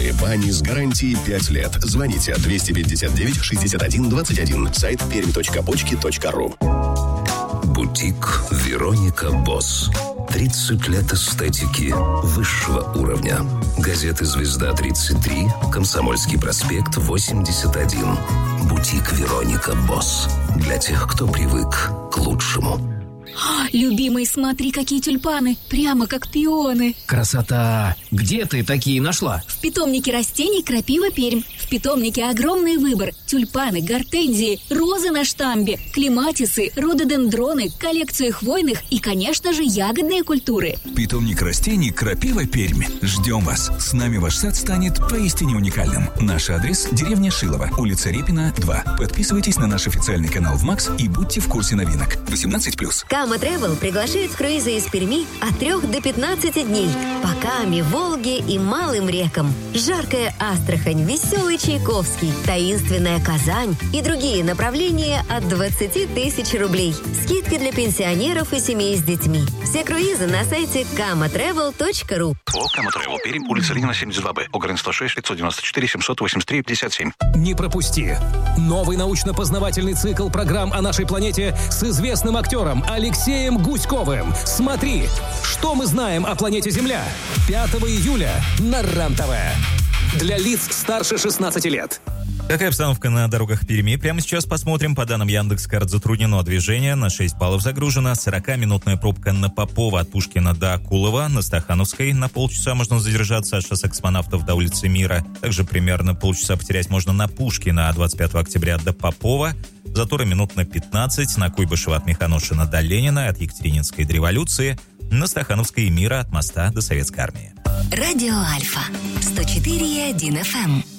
Пермские бани с гарантией 5 лет. Звоните 259-61-21. Сайт perm.почки.ру. Бутик Вероника Босс. 30 лет эстетики высшего уровня. Газеты «Звезда» 33, Комсомольский проспект 81. Бутик Вероника Босс. Для тех, кто привык к лучшему. Любимый, смотри, какие тюльпаны, прямо как пионы. Красота! Где ты такие нашла? В питомнике растений «Крапива Пермь». В питомнике огромный выбор: тюльпаны, гортензии, розы на штамбе, клематисы, рододендроны, коллекции хвойных и, конечно же, ягодные культуры. Питомник растений «Крапива Пермь». Ждем вас. С нами ваш сад станет поистине уникальным. Наш адрес – деревня Шилово, улица Репина, 2. Подписывайтесь на наш официальный канал в МАКС и будьте в курсе новинок. 18+. Кама Travel приглашает в круизы из Перми от 3 до 15 дней по Каме, Волге и малым рекам. Жаркая Астрахань, веселый Чайковский, таинственная Казань и другие направления от 20 тысяч рублей. Скидки для пенсионеров и семей с детьми. Все круизы на сайте kamatravel.ru. ООО «Кама Travel Пермь», улица Ленина, 72Б, ОГРН 106 594 783 57. Не пропусти! Новый научно-познавательный цикл программ о нашей планете с известным актером Алексеем Гуськовым. Смотри, что мы знаем о планете Земля. 5 июля на РЕН-ТВ. Для лиц старше 16 лет. Какая обстановка на дорогах Перми? Прямо сейчас посмотрим. По данным Яндекс.Карт, затруднено движение. На 6 баллов загружено. 40-минутная пробка на Попова от Пушкина до Акулова. На Стахановской на полчаса можно задержаться от шоссе Космонавтов до улицы Мира. Также примерно полчаса потерять можно на Пушкина от 25 октября до Попова. Заторы минут на 15. На Куйбышева от Механошина до Ленина. От Екатерининской до Революции. На Стахановской и Мира от моста до Советской армии. Радио Альфа 104,1 FM.